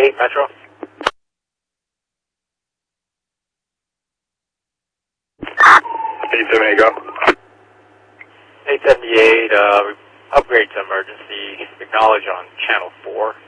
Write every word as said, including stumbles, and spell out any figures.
seventy-eight, Metro. eight seventy-eight, go. eight seventy-eight, uh, upgrade to emergency. Acknowledge on channel four.